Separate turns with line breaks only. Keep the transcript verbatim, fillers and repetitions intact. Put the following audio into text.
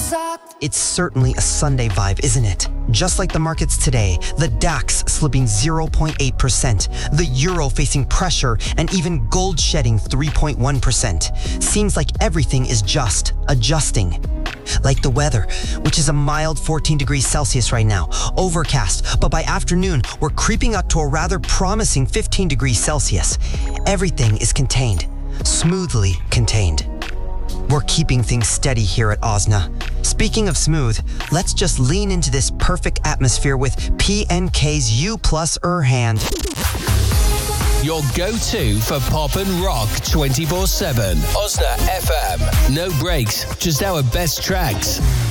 It's certainly a Sunday vibe, isn't it? Just like the markets today, the DAX slipping zero point eight percent, the euro facing pressure, and even gold shedding three point one percent. Seems like everything is just adjusting. Like the weather, which is a mild fourteen degrees Celsius right now, overcast, but by afternoon, we're creeping up to a rather promising fifteen degrees Celsius. Everything is contained, smoothly contained. We're keeping things steady here at Osna. Speaking of smooth, let's just lean into this perfect atmosphere with P N K's U Plus Urhand.
Your go-to for pop and rock twenty-four seven. Osna F M. No breaks, just our best tracks.